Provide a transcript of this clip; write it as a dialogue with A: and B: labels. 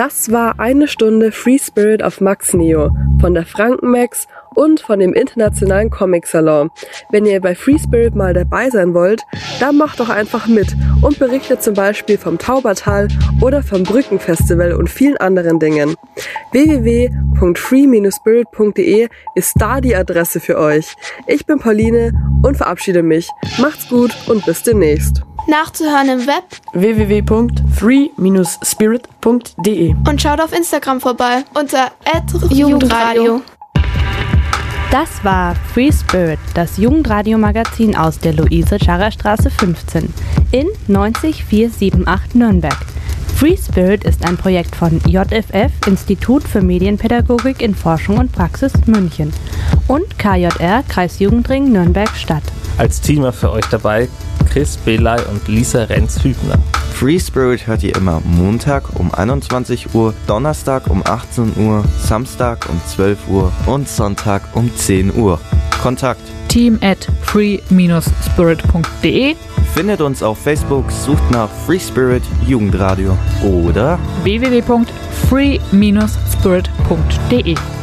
A: Das war eine Stunde Free Spirit auf Max Neo von der Frankenmax und von dem Internationalen Comic Salon. Wenn ihr bei Free Spirit mal dabei sein wollt, dann macht doch einfach mit und berichtet zum Beispiel vom Taubertal oder vom Brückenfestival und vielen anderen Dingen. www.free-spirit.de ist da die Adresse für euch. Ich bin Pauline und verabschiede mich. Macht's gut und bis demnächst.
B: Nachzuhören im Web
C: www.free-spirit.de
B: und schaut auf Instagram vorbei unter @jugendradio.
D: Das war Free Spirit, das Jugendradio-Magazin aus der Luise-Scharrer-Straße 15 in 90478 Nürnberg. Free Spirit ist ein Projekt von JFF, Institut für Medienpädagogik in Forschung und Praxis München und KJR, Kreisjugendring Nürnberg-Stadt.
E: Als Teamer für euch dabei Chris Belay und Lisa Renz-Hübner.
F: Free Spirit hört ihr immer Montag um 21 Uhr, Donnerstag um 18 Uhr, Samstag um 12 Uhr und Sonntag um 10 Uhr. Kontakt
G: team@free-spirit.de.
F: Findet uns auf Facebook, sucht nach Free Spirit Jugendradio oder
G: www.free-spirit.de.